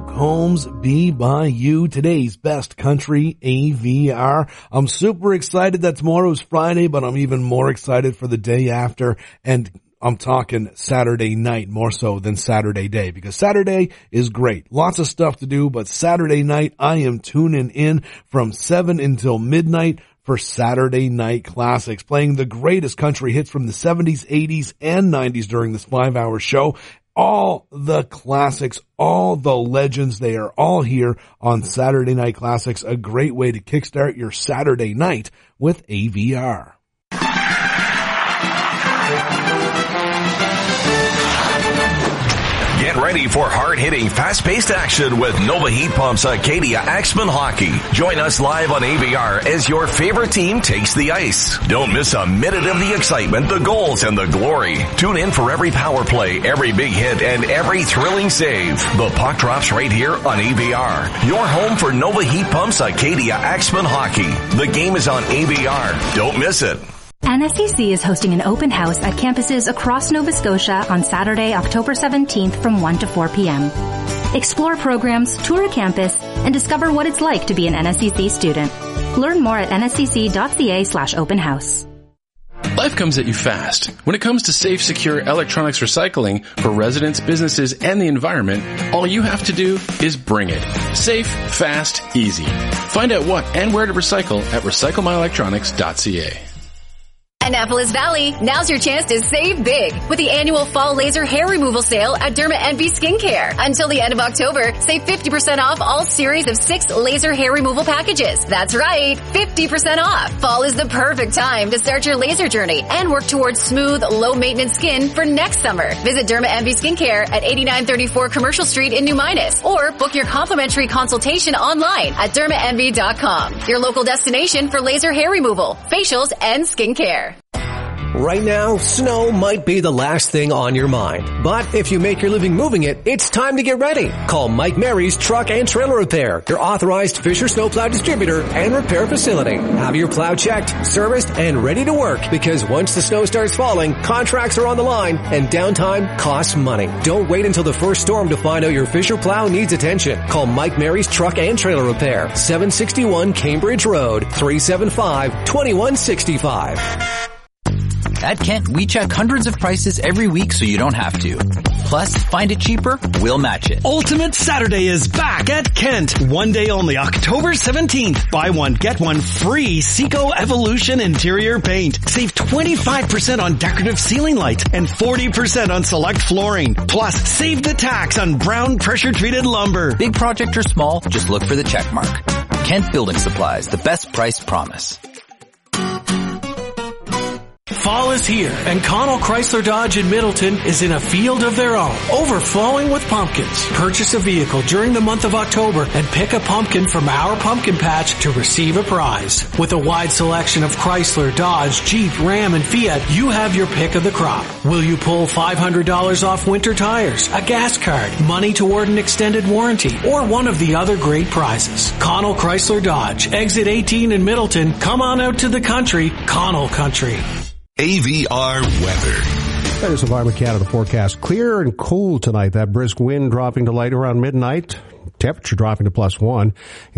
Homes Be By You, today's best country AVR. I'm super excited that tomorrow's Friday, but I'm even more excited for the day after, and I'm talking Saturday night more so than Saturday day, because Saturday is great. Lots of stuff to do, but Saturday night I am tuning in from 7 until midnight for Saturday Night Classics, playing the greatest country hits from the 70s, 80s, and 90s during this 5-hour show. All the classics, all the legends, they are all here on Saturday Night Classics. A great way to kickstart your Saturday night with AVR. Get ready for hard-hitting, fast-paced action with Nova Heat Pump's Acadia Axemen Hockey. Join us live on AVR as your favorite team takes the ice. Don't miss a minute of the excitement, the goals, and the glory. Tune in for every power play, every big hit, and every thrilling save. The puck drops right here on AVR. Your home for Nova Heat Pump's Acadia Axemen Hockey. The game is on AVR. Don't miss it. NSCC is hosting an open house at campuses across Nova Scotia on Saturday, October 17th from 1 to 4 p.m. Explore programs, tour a campus, and discover what it's like to be an NSCC student. Learn more at nscc.ca/open house. Life comes at you fast. When it comes to safe, secure electronics recycling for residents, businesses, and the environment, all you have to do is bring it. Safe, fast, easy. Find out what and where to recycle at recyclemyelectronics.ca. Annapolis Valley, now's your chance to save big with the annual fall laser hair removal sale at Derma Envy Skincare. Until the end of October, save 50% off all series of 6 laser hair removal packages. That's right, 50% off. Fall is the perfect time to start your laser journey and work towards smooth, low-maintenance skin for next summer. Visit Derma Envy Skincare at 8934 Commercial Street in New Minas, or book your complimentary consultation online at dermaenvy.com. Your local destination for laser hair removal, facials, and skincare. Right now, snow might be the last thing on your mind. But if you make your living moving it, it's time to get ready. Call Mike Mary's Truck and Trailer Repair, your authorized Fisher snowplow distributor and repair facility. Have your plow checked, serviced, and ready to work, because once the snow starts falling, contracts are on the line and downtime costs money. Don't wait until the first storm to find out your Fisher plow needs attention. Call Mike Mary's Truck and Trailer Repair, 761 Cambridge Road, 375-2165. At Kent, we check hundreds of prices every week so you don't have to. Plus, find it cheaper, we'll match it. Ultimate Saturday is back at Kent. One day only, October 17th. Buy one, get one free Seco Evolution interior paint. Save 25% on decorative ceiling lights and 40% on select flooring. Plus, save the tax on brown pressure-treated lumber. Big project or small, just look for the check mark. Kent Building Supplies, the best price promise. Fall is here, and Connell Chrysler Dodge in Middleton is in a field of their own, overflowing with pumpkins. Purchase a vehicle during the month of October and pick a pumpkin from our pumpkin patch to receive a prize. With a wide selection of Chrysler, Dodge, Jeep, Ram, and Fiat, you have your pick of the crop. Will you pull $500 off winter tires, a gas card, money toward an extended warranty, or one of the other great prizes? Connell Chrysler Dodge, exit 18 in Middleton. Come on out to the country, Connell Country. AVR weather. There's Environment Canada forecast. Clear and cool tonight. That brisk wind dropping to light around midnight. Temperature dropping to +1.